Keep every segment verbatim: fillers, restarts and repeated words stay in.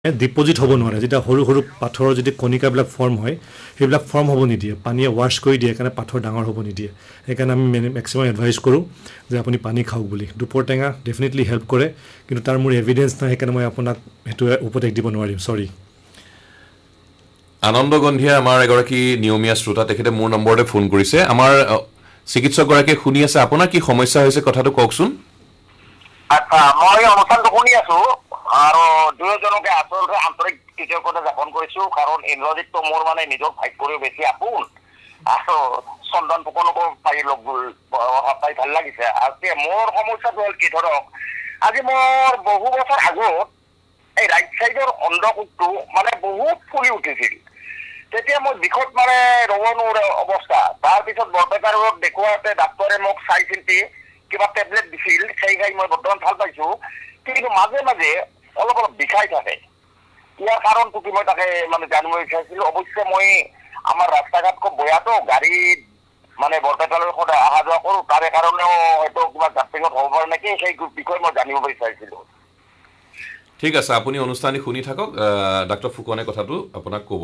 deposit হ'ব নোৱাৰে যেতিয়া সৰু সৰু পাথৰৰ যদি কণিকাবিলাক ফৰ্ম হয় সেইবিলাক ফৰ্ম হ'ব নিদিয়ে পানীয়ে ৱাশ কৰি দিয়ে কাৰণে পাথৰ ডাঙৰ হ'ব নিদিয়ে সেইকাৰণে আমি মেক্সিমাম এডভাইচ কৰোঁ যে আপুনি পানী খাওক বুলি দুপৰ টেঙা ডেফিনেটলি হেল্প কৰে কিন্তু তাৰ মোৰ এভিডেন্স নাই সেইকাৰণে মই আপোনাক সেইটো উপদেশ দিব নোৱাৰিম সৰি আনন্দ গন্ধিয়া আমাৰ এগৰাকী নিয়মীয়া শ্ৰোতা তেখেতে মোৰ নম্বৰতে ফোন কৰিছে আমাৰ চিকিৎসক গৰাকীয়ে শুনি আছে আপোনাৰ কি সমস্যা হৈছে কথাটো কওকচোন আচ্ছা মই অনুষ্ঠানটো শুনি আছো আৰু দুয়োজনকে আচলতে আন্তৰিক কৃতজ্ঞতা জ্ঞাপন কৰিছো কাৰণ ইন্দ্ৰজিৎটো মোৰ মানে নিজৰ ভাগ্যৰো বেছি আপোন আৰু চন্দন ফুকনকো পাই লগ পাই ভাল লাগিছে আজি মোৰ সমস্যাটো হ'ল কি ধৰক আজি মোৰ বহু বছৰ আগত এই ৰাইট চাইডৰ অন্ধকোষটো মানে বহুত ফুলি উঠিছিল তেতিয়া মই বিষত মানে ৰ'ব নোৱাৰা অৱস্থা তাৰপিছত বৰপেটা ৰোগত দেখুৱাওঁতে ডাক্তৰে মোক চাই চিন্তি কিবা টেবলেট দিছিল সেই খাই মই বৰ্তমান ভাল পাইছো কিন্তু মাজে মাজে অলপ অলপ বিষাই থাকে ইয়াৰ কাৰণটো কি মই তাকে মানে জানিব বিচাৰিছিলো অৱশ্যে মই আমাৰ ৰাস্তা ঘাট খুব বেয়াটো গাড়ী মানে বৰপেটালৈ সদায় অহা যোৱা কৰোঁ তাৰে কাৰণেও হয়তো কিবা জাষ্টিঙত হ'ব পাৰে নেকি সেই বিষয়ে মই জানিব বিচাৰিছিলো ঠিক আছে আপুনি অনুষ্ঠানটি শুনি থাকক ডাক্তৰ ফুকনে কথাটো আপোনাক ক'ব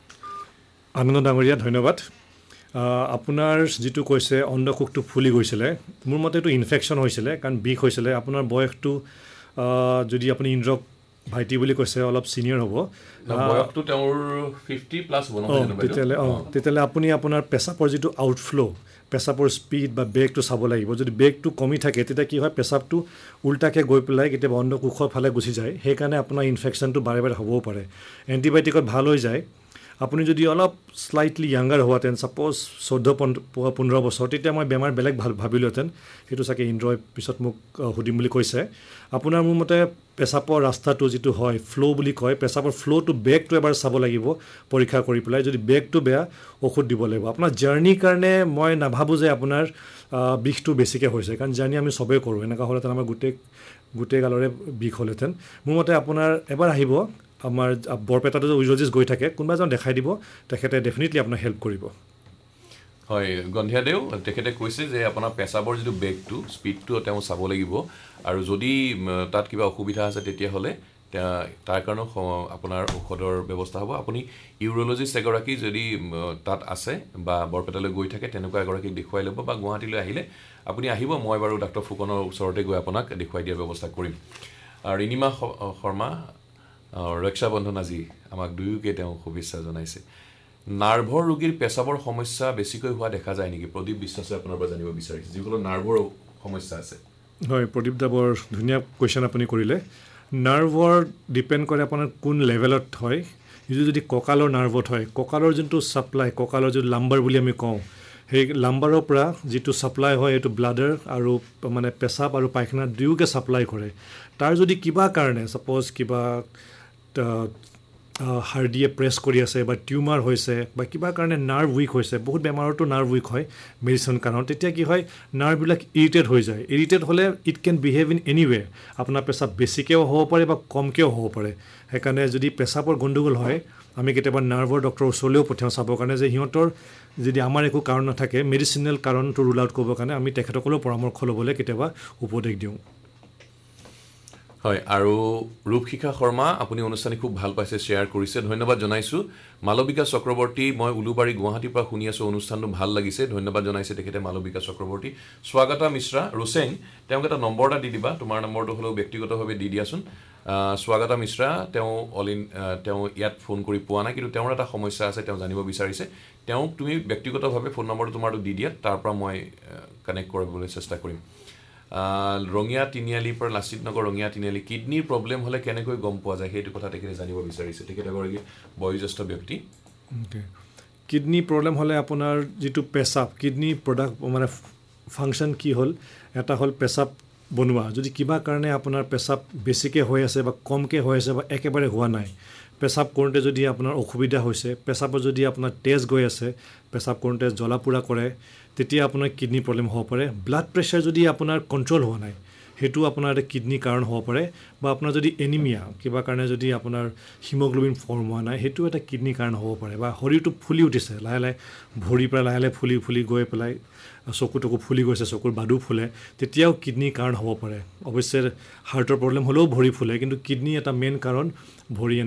আনন্দ ডাঙৰীয়া ধন্যবাদ আপোনাৰ যিটো কৈছে অন্ধকোষটো ফুলি গৈছিলে মোৰ মতে এইটো ইনফেকশ্যন হৈছিলে কাৰণ বিষ হৈছিলে আপোনাৰ বয়সটো যদি আপুনি ইন্দ্ৰক ভাইটি বুলি কৈছে অলপ চিনিয়ৰ হ'ব বয়সটো তেওঁৰ ফিফটি প্লাছ হ'ব তেতিয়াহ'লে অঁ তেতিয়াহ'লে আপুনি আপোনাৰ পেচাবৰ যিটো আউটফ্ল' পেচাবৰ স্পীড বা বেগটো চাব লাগিব যদি বেগটো কমি থাকে তেতিয়া কি হয় পেচাবটো উল্টাকৈ গৈ পেলাই কেতিয়াবা অন্ধকোষৰ ফালে গুচি যায় সেইকাৰণে আপোনাৰ ইনফেকশ্যনটো বাৰে বাৰে হ'বও পাৰে এণ্টিবায়'টিকত ভাল হৈ যায় আপুনি যদি অলপ স্লাইটলি য়াংগাৰ হোৱাহেঁতেন ছাপ'জ চৈধ্য পোন্ধৰ বছৰ তেতিয়া মই বেমাৰ বেলেগ ভাল ভাবিলোহেঁতেন সেইটো চাগে ইন্দ্ৰই পিছত মোক সুধিম বুলি কৈছে আপোনাৰ মোৰ মতে পেচাবৰ ৰাস্তাটো যিটো হয় ফ্ল' বুলি কয় পেচাবৰ ফ্ল'টো বেগটো এবাৰ চাব লাগিব পৰীক্ষা কৰি পেলাই যদি বেগটো বেয়া ঔষধ দিব লাগিব আপোনাৰ জাৰ্ণিৰ কাৰণে মই নাভাবোঁ যে আপোনাৰ বিষটো বেছিকৈ হৈছে কাৰণ জাৰ্ণি আমি চবেই কৰোঁ এনেকুৱা হ'লেহেঁতেন আমাৰ গোটেই গোটেই গালৰে বিষ হ'লহেঁতেন মোৰ মতে আপোনাৰ এবাৰ আহিব আমাৰ বৰপেটাটো ইউৰ'লজিষ্ট গৈ থাকে কোনোবা এজন দেখাই দিব তেখেতে ডেফিনেটলি আপোনাক হেল্প কৰিব হয় গন্ধিয়াদেউ তেখেতে কৈছে যে আপোনাৰ পেচাবৰ যিটো বেগটো স্পীডটো তেওঁ চাব লাগিব আৰু যদি তাত কিবা অসুবিধা আছে তেতিয়াহ'লে তাৰ কাৰণেও আপোনাৰ ঔষধৰ ব্যৱস্থা হ'ব আপুনি ইউৰ'লজিষ্ট এগৰাকী যদি তাত আছে বা বৰপেটালৈ গৈ থাকে তেনেকুৱা এগৰাকীক দেখুৱাই ল'ব বা গুৱাহাটীলৈ আহিলে আপুনি আহিব মই বাৰু ডাক্তৰ ফুকনৰ ওচৰতে গৈ আপোনাক দেখুৱাই দিয়াৰ ব্যৱস্থা কৰিম ৰিণিমা শৰ্মা ৰক্ষা বন্ধন আজি আমাক দুয়োকে তেওঁ শুভেচ্ছা জনাইছে নাৰ্ভৰ ৰোগীৰ পেচাবৰ সমস্যা বেছিকৈ হোৱা দেখা যায় নেকি প্ৰদীপ বিশ্বাসে আপোনাৰ পৰা জানিব বিচাৰিছে যিসকলৰ নাৰ্ভৰ সমস্যা আছে হয় প্ৰদীপ দা বৰ ধুনীয়া কুৱেশ্যন আপুনি কৰিলে নাৰ্ভৰ ডিপেণ্ড কৰে আপোনাৰ কোন লেভেলত হয় যিটো যদি কঁকালৰ নাৰ্ভত হয় কঁকালৰ যোনটো ছাপ্লাই কঁকালৰ যিটো লাম্বাৰ বুলি আমি কওঁ সেই লাম্বাৰৰ পৰা যিটো ছাপ্লাই হয় এইটো ব্লাডাৰ আৰু মানে পেচাব আৰু পায়খানা দুয়োকে ছাপ্লাই কৰে তাৰ যদি কিবা কাৰণে ছাপ'জ কিবা হাৰ্ডিয়ে প্ৰেছ কৰি আছে বা টিউমাৰ হৈছে বা কিবা কাৰণে নাৰ্ভ উইক হৈছে বহুত বেমাৰতো নাৰ্ভ উইক হয় মেডিচিন কাৰণত তেতিয়া কি হয় নাৰ্ভবিলাক ইৰিটেট হৈ যায় ইৰিটেট হ'লে it can behave in any ৱে আপোনাৰ পেচাব বেছিকৈও হ'ব পাৰে বা কমকৈও হ'ব পাৰে সেইকাৰণে যদি পেচাবৰ গণ্ডগোল হয় আমি কেতিয়াবা নাৰ্ভৰ ডক্টৰৰ ওচৰলৈও পঠিয়াওঁ চাবৰ কাৰণে যে সিহঁতৰ যদি আমাৰ একো কাৰণ নাথাকে মেডিচিনেল কাৰণটো ৰুল আউট কৰিবৰ কাৰণে আমি তেখেতসকলেও পৰামৰ্শ ল'বলৈ কেতিয়াবা উপদেশ দিওঁ হয় আৰু ৰূপশিখা শৰ্মা আপুনি অনুষ্ঠানটি খুব ভাল পাইছে শ্বেয়াৰ কৰিছে ধন্যবাদ জনাইছোঁ মালবিকা চক্ৰৱৰ্তী মই উলুবাৰী গুৱাহাটীৰ পৰা শুনি আছোঁ অনুষ্ঠানটো ভাল লাগিছে ধন্যবাদ জনাইছে তেখেতে মালবিকা চক্ৰৱৰ্তী স্বাগতা মিশ্ৰা ৰোচেং তেওঁক এটা নম্বৰ এটা দি দিবা তোমাৰ নম্বৰটো হ'লেও ব্যক্তিগতভাৱে দি দিয়াচোন স্বাগতা মিশ্ৰা তেওঁ অল ইন তেওঁ ইয়াত ফোন কৰি পোৱা নাই কিন্তু তেওঁৰ এটা সমস্যা আছে তেওঁ জানিব বিচাৰিছে তেওঁক তুমি ব্যক্তিগতভাৱে ফোন নম্বৰটো তোমাৰটো দি দিয়া তাৰ পৰা মই কানেক্ট কৰিবলৈ চেষ্টা কৰিম ৰঙিয়া তিনিআলিৰ পৰা লাচিত নগৰ ৰঙিয়া তিনিআলি কিডনিৰ প্ৰব্লেম হ'লে কেনেকৈ গম পোৱা যায় সেইটো কথা তেখেতে জানিব বিচাৰিছে তেখেত এগৰাকী বয়োজ্যেষ্ঠ ব্যক্তি কিডনি প্ৰব্লেম হ'লে আপোনাৰ যিটো পেচাব কিডনি প্ৰডাক্ট মানে ফাংচন কি হ'ল এটা হ'ল পেচাব বনোৱা যদি কিবা কাৰণে আপোনাৰ পেচাব বেছিকৈ হৈ আছে বা কমকৈ হৈ আছে বা একেবাৰে হোৱা নাই পেচাব কৰোঁতে যদি আপোনাৰ অসুবিধা হৈছে পেচাবত যদি আপোনাৰ তেজ গৈ আছে পেচাব কৰোঁতে জ্বলা পোৰা কৰে তেতিয়া আপোনাৰ কিডনি প্ৰব্লেম হ'ব পাৰে ব্লাড প্ৰেছাৰ যদি আপোনাৰ কণ্ট্ৰল হোৱা নাই সেইটো আপোনাৰ এটা কিডনিৰ কাৰণ হ'ব পাৰে বা আপোনাৰ যদি এনিমিয়া কিবা কাৰণে যদি আপোনাৰ হিমগ্ল'বিন ফৰ্ম হোৱা নাই সেইটো এটা কিডনিৰ কাৰণ হ'ব পাৰে বা শৰীৰটো ফুলি উঠিছে লাহে লাহে ভৰিৰ পৰা লাহে লাহে ফুলি ফুলি গৈ পেলাই চকু টকু ফুলি গৈছে চকুৰ বাদু ফুলে তেতিয়াও কিডনিৰ কাৰণ হ'ব পাৰে অৱশ্যে হাৰ্টৰ প্ৰব্লেম হ'লেও ভৰি ফুলে কিন্তু কিডনি এটা মেইন কাৰণ ভৰি